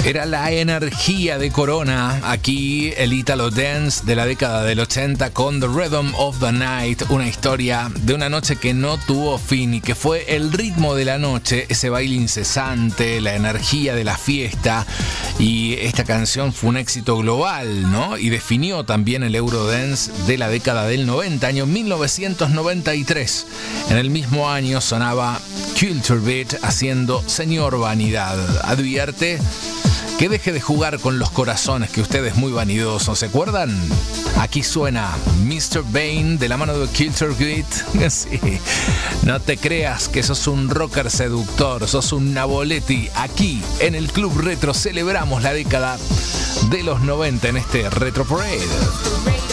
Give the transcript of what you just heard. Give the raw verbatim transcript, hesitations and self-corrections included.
Era la energía de Corona, aquí el Italo Dance de la década del ochenta con The Rhythm of the Night, una historia de una noche que no tuvo fin y que fue el ritmo de la noche, ese baile incesante, la energía de la fiesta, y esta canción fue un éxito global, ¿no? Y definió también el Eurodance de la década del noventa, año mil novecientos noventa y tres. En el mismo año sonaba Culture Beat haciendo Señor Vanidad. Advierte que deje de jugar con los corazones, que usted es muy vanidoso. ¿Se acuerdan? Aquí suena mister Bane de la mano de Culture Beat. Sí. No te creas que sos un rocker seductor, sos un Naboletti. Aquí en el Club Retro celebramos la década de los noventa en este Retro Parade.